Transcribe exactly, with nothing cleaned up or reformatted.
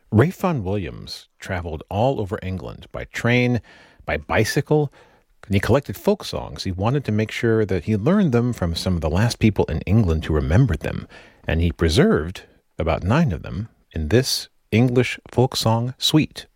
Ralph Vaughan Williams traveled all over England by train, by bicycle, and he collected folk songs. He wanted to make sure that he learned them from some of the last people in England who remembered them, and he preserved about nine of them in this English folk song suite.